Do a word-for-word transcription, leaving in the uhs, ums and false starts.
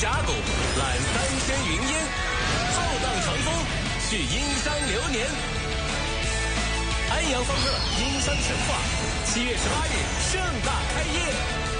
峡谷，揽三千云烟，浩荡长风，续殷商流年。安阳方特殷商神话，七月十八日盛大开业。